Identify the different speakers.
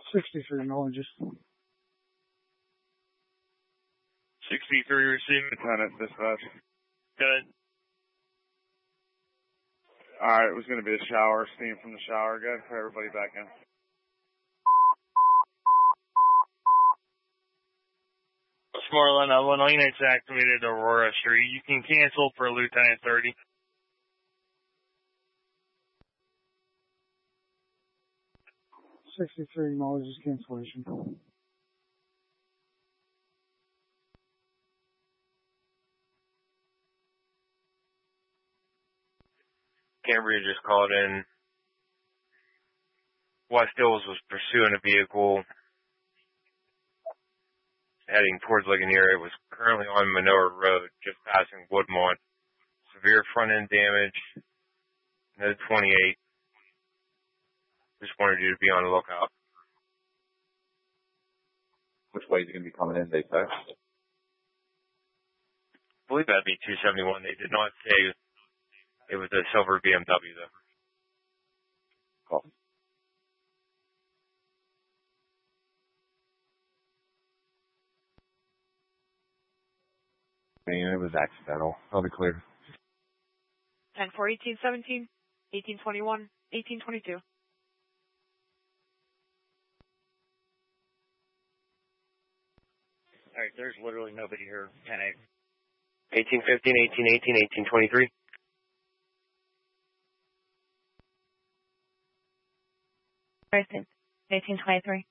Speaker 1: 63 acknowledges.
Speaker 2: 63 received.
Speaker 3: Lieutenant, dispatch.
Speaker 2: Good.
Speaker 3: Alright, it was going to be a shower, steam from the shower. Good. Put everybody back in.
Speaker 2: Smartline, Illinois, it's activated Aurora Street. You can cancel for Lieutenant 30.
Speaker 1: $63 acknowledges cancellation.
Speaker 4: Cambria just called in. West Hills was pursuing a vehicle heading towards Ligonier. It was currently on Manoa Road, just passing Woodmont. Severe front end damage. No 28. Just wanted you to be on the lookout.
Speaker 5: Which way is he going to be coming in, they say?
Speaker 4: I believe that'd be 271. They did not say it was a silver BMW, though.
Speaker 5: Cool.
Speaker 6: Man, it was accidental. I'll be clear.
Speaker 7: 10-4, 1817, 1821, 1822.
Speaker 8: All right, there's literally nobody here. 10-8.
Speaker 4: 1815, 1818, 1823.
Speaker 9: Person, 1823.